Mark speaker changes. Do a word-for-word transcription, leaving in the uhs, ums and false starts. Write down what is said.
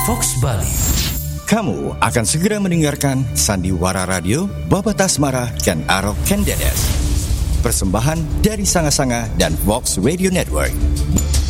Speaker 1: Fox Bali.
Speaker 2: Kamu akan segera mendengarkan Sandiwara Radio Babat Asmara dan Arok Kendedes. Persembahan dari Sanga-Sanga dan Vox Radio Network.